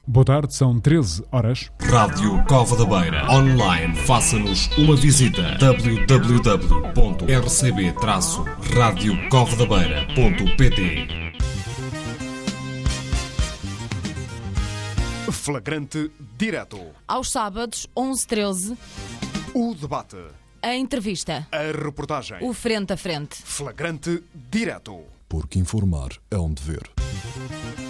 Boa tarde, são 13 horas. Rádio Cova da Beira. Online. Faça-nos uma visita. www.rcb-radiocovadabeira.pt. Flagrante direto. Aos sábados, 11-13, O debate. a entrevista. A reportagem. O frente a frente. Flagrante direto. Porque informar é um dever.